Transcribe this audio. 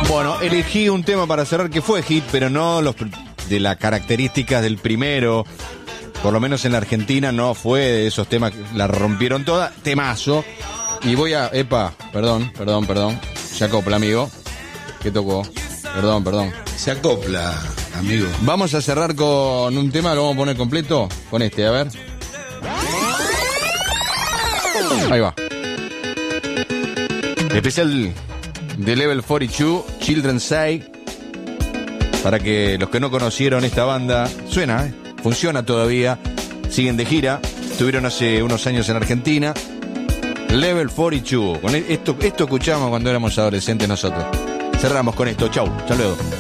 Bueno, elegí un tema para cerrar que fue hit, pero no de las características del primero. Por lo menos en la Argentina no fue de esos temas que la rompieron toda. Temazo. Y voy a... perdón. Se acopla, amigo. ¿Qué tocó? Perdón. Se acopla, amigo. Vamos a cerrar con un tema, lo vamos a poner completo. Con este, a ver. Ahí va. Especial de Level 42, Children's Say. Para que los que no conocieron esta banda, suena, funciona todavía. Siguen de gira. Estuvieron hace unos años en Argentina. Level 42. Con esto escuchamos cuando éramos adolescentes nosotros. Cerramos con esto. Chau. Hasta luego.